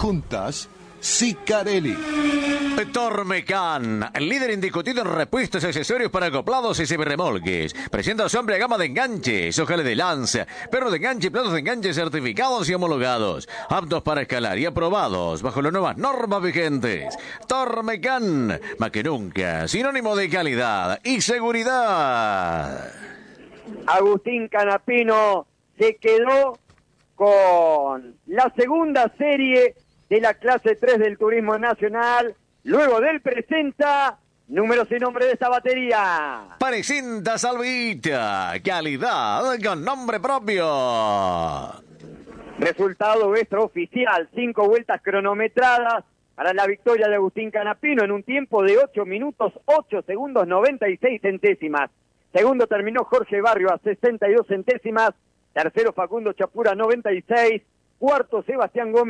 Juntas, Sicarelli. Tormecan, el líder indiscutido en repuestos y accesorios para acoplados y semirremolques. Presenta su amplia gama de enganches, ojales de lanza, perros de enganche y platos de enganche certificados y homologados, aptos para escalar y aprobados bajo las nuevas normas vigentes. Tormecan, más que nunca, sinónimo de calidad y seguridad. Agustín Canapino se quedó con la segunda serie de la clase 3 del Turismo Nacional. Luego del presenta, números y nombre de esta batería. Presenta Salvita, calidad con nombre propio. Resultado extraoficial, 5 vueltas cronometradas para la victoria de Agustín Canapino en un tiempo de 8 minutos, 8 segundos, 96 centésimas. Segundo terminó Jorge Barrio a 62 centésimas. Tercero Facundo Chapura, 96. Cuarto Sebastián Gómez.